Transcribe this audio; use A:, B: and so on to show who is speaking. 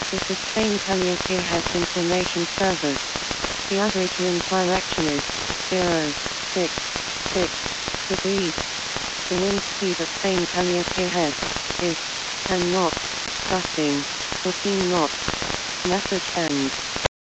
A: This is Spain Caliente has information service. The average wind direction is 0.66 degrees. The wind speed at Spain Caliente Head is 10 knots, gusting 14 knots. Message ends.